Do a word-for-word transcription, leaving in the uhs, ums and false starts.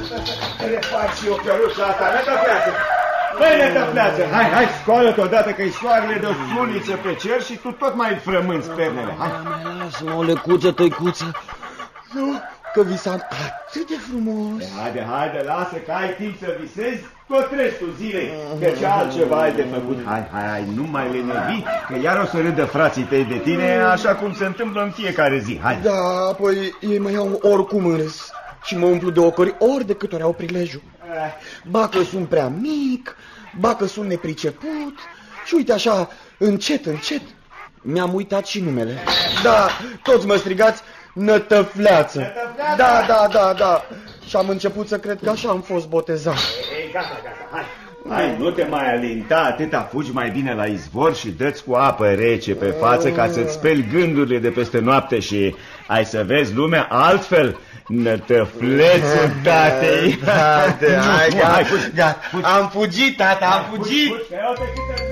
Le fac și eu căruța asta, nătăfleață. Băi, nătăfleață, hai, hai, scoală-te odată că-i soarele de o suliță pe cer și tu tot mai frămânți pernele. Hai. Lasă-mă o lecuță, tăicuță. Nu, că visam atât de frumos. Haide, haide, lasă că ai timp să visezi tot restul zilei, că ce altceva ai de făcut. Hai, hai, hai, nu mai lenevi, că iar o să râdă frații tăi de tine, așa cum se întâmplă în fiecare zi. Hai. Da, apoi ei mă iau oricum în râs și mă umplu de ocări ori de câte ori au prilejul. Ba că sunt prea mic, ba că sunt nepriceput și uite așa, încet, încet, mi-am uitat și numele. Da, toți mă strigați Nătăfleață. Nătăfleață? Da, da, da, da. Și am început să cred că așa am fost botezat. Ei, gata, gata, hai. Hai, nu te mai alinta, atâta, fugi mai bine la izvor și dă-ți cu apă rece pe față ca să-ți speli gândurile de peste noapte și ai să vezi lumea altfel. Nătăflețul tatei. Hai, gata, am fugit, tata, am fugit. Fugi, fugi,